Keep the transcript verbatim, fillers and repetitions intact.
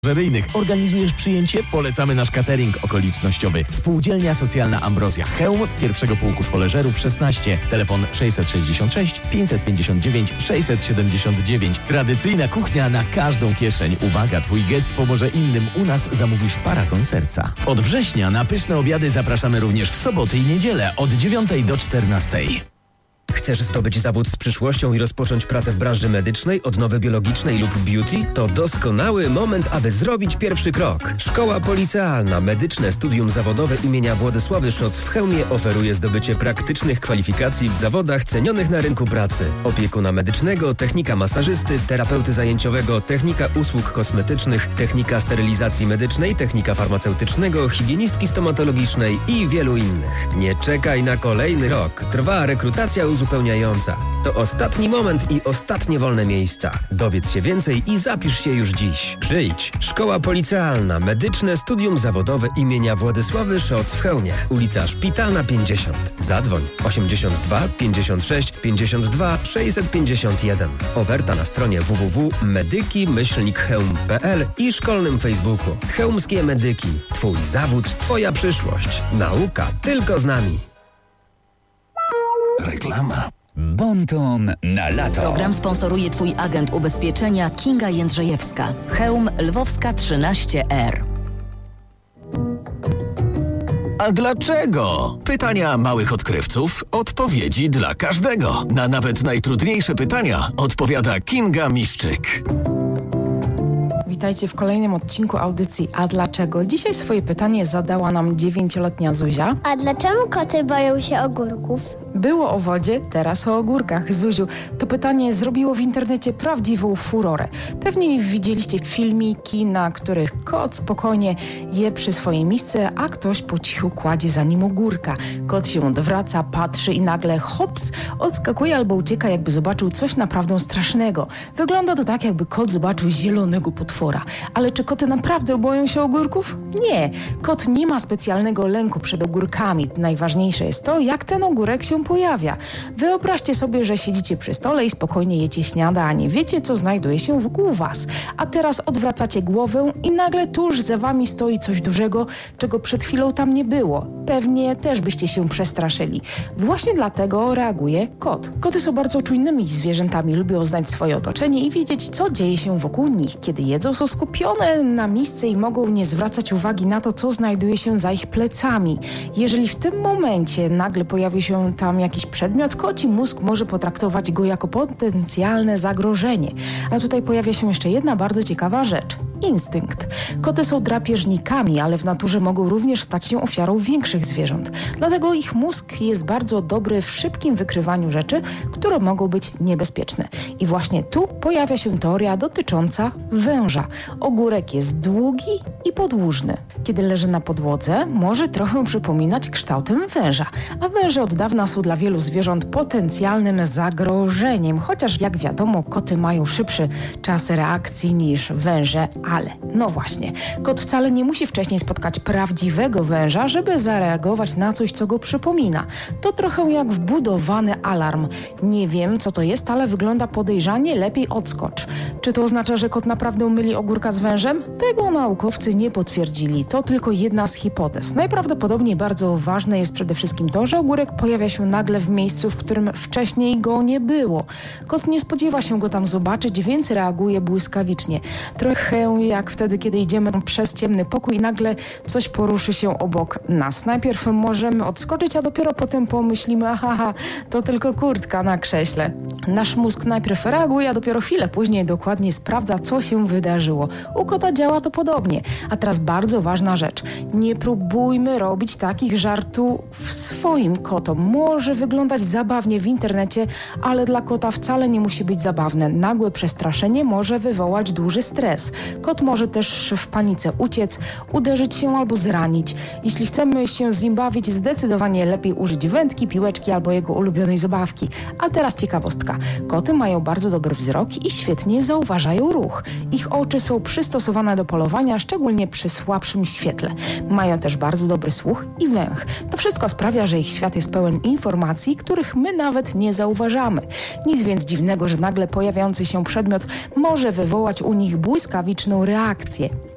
Żeryjnych. Organizujesz przyjęcie? Polecamy nasz catering okolicznościowy. Spółdzielnia Socjalna Ambrozja. Chełm, pierwszego pułku szwoleżerów szesnaście. Telefon sześćset sześćdziesiąt sześć pięćset pięćdziesiąt dziewięć sześćset siedemdziesiąt dziewięć. Tradycyjna kuchnia na każdą kieszeń. Uwaga, twój gest pomoże innym. U nas zamówisz paragon serca. Od września na pyszne obiady zapraszamy również w soboty i niedzielę od dziewiątej do czternastej. Chcesz zdobyć zawód z przyszłością i rozpocząć pracę w branży medycznej, odnowy biologicznej lub beauty? To doskonały moment, aby zrobić pierwszy krok. Szkoła Policealna Medyczne Studium Zawodowe imienia Władysławy Szoc w Chełmie oferuje zdobycie praktycznych kwalifikacji w zawodach cenionych na rynku pracy. Opiekuna medycznego, technika masażysty, terapeuty zajęciowego, technika usług kosmetycznych, technika sterylizacji medycznej, technika farmaceutycznego, higienistki stomatologicznej i wielu innych. Nie czekaj na kolejny rok. Trwa rekrutacja uzupełniająca. To ostatni moment i ostatnie wolne miejsca. Dowiedz się więcej i zapisz się już dziś. Przyjdź. Szkoła Policealna Medyczne Studium Zawodowe imienia Władysławy Szoc w Chełmie. Ulica Szpitalna pięćdziesiąt. Zadzwoń osiemdziesiąt dwa pięćdziesiąt sześć pięćdziesiąt dwa sześćset pięćdziesiąt jeden. Oferta na stronie w w w kropka medyki myślnik chełm kropka p l i szkolnym Facebooku. Chełmskie Medyki. Twój zawód, twoja przyszłość. Nauka tylko z nami. Reklama. Bonton na lato. Program sponsoruje twój agent ubezpieczenia Kinga Jędrzejewska. Chełm Lwowska trzynaście R. A dlaczego? Pytania małych odkrywców, odpowiedzi dla każdego. Na nawet najtrudniejsze pytania odpowiada Kinga Miszczyk. Witajcie w kolejnym odcinku audycji A dlaczego? Dzisiaj swoje pytanie zadała nam dziewięcioletnia Zuzia. A dlaczego koty boją się ogórków? Było o wodzie, teraz o ogórkach. Zuziu, to pytanie zrobiło w internecie prawdziwą furorę. Pewnie widzieliście filmiki, na których kot spokojnie je przy swojej misce, a ktoś po cichu kładzie za nim ogórka. Kot się odwraca, patrzy i nagle hops, odskakuje albo ucieka, jakby zobaczył coś naprawdę strasznego. Wygląda to tak, jakby kot zobaczył zielonego potwora. Ale czy koty naprawdę boją się ogórków? Nie. Kot nie ma specjalnego lęku przed ogórkami. Najważniejsze jest to, jak ten ogórek się pojawia. Wyobraźcie sobie, że siedzicie przy stole i spokojnie jecie śniadanie. Wiecie, co znajduje się wokół was. A teraz odwracacie głowę i nagle tuż za wami stoi coś dużego, czego przed chwilą tam nie było. Pewnie też byście się przestraszyli. Właśnie dlatego reaguje kot. Koty są bardzo czujnymi zwierzętami. Lubią znać swoje otoczenie i wiedzieć, co dzieje się wokół nich. Kiedy jedzą, są skupione na misce i mogą nie zwracać uwagi na to, co znajduje się za ich plecami. Jeżeli w tym momencie nagle pojawi się tam jakiś przedmiot, koci mózg może potraktować go jako potencjalne zagrożenie. A tutaj pojawia się jeszcze jedna bardzo ciekawa rzecz. Instynkt. Koty są drapieżnikami, ale w naturze mogą również stać się ofiarą większych zwierząt. Dlatego ich mózg jest bardzo dobry w szybkim wykrywaniu rzeczy, które mogą być niebezpieczne. I właśnie tu pojawia się teoria dotycząca węża. Ogórek jest długi i podłużny. Kiedy leży na podłodze, może trochę przypominać kształtem węża. A węże od dawna są dla wielu zwierząt potencjalnym zagrożeniem. Chociaż jak wiadomo, koty mają szybszy czas reakcji niż węże. Ale, no właśnie, kot wcale nie musi wcześniej spotkać prawdziwego węża, żeby zareagować na coś, co go przypomina. To trochę jak wbudowany alarm. Nie wiem, co to jest, ale wygląda podejrzanie, lepiej odskocz. Czy to oznacza, że kot naprawdę myli ogórka z wężem? Tego naukowcy nie potwierdzili. To tylko jedna z hipotez. Najprawdopodobniej bardzo ważne jest przede wszystkim to, że ogórek pojawia się nagle w miejscu, w którym wcześniej go nie było. Kot nie spodziewa się go tam zobaczyć, więc reaguje błyskawicznie. Trochę jak wtedy, kiedy idziemy przez ciemny pokój i nagle coś poruszy się obok nas. Najpierw możemy odskoczyć, a dopiero potem pomyślimy, aha, to tylko kurtka na krześle. Nasz mózg najpierw reaguje, a dopiero chwilę później dokładnie sprawdza, co się wydarzyło. U kota działa to podobnie. A teraz bardzo ważna rzecz. Nie próbujmy robić takich żartów swoim kotom. Może wyglądać zabawnie w internecie, ale dla kota wcale nie musi być zabawne. Nagłe przestraszenie może wywołać duży stres. Kot może też w panice uciec, uderzyć się albo zranić. Jeśli chcemy się z nim bawić, zdecydowanie lepiej użyć wędki, piłeczki albo jego ulubionej zabawki. A teraz ciekawostka. Koty mają bardzo dobry wzrok i świetnie zauważają ruch. Ich oczy są przystosowane do polowania, szczególnie przy słabszym świetle. Mają też bardzo dobry słuch i węch. To wszystko sprawia, że ich świat jest pełen informacji, których my nawet nie zauważamy. Nic więc dziwnego, że nagle pojawiający się przedmiot może wywołać u nich błyskawiczną reakcję.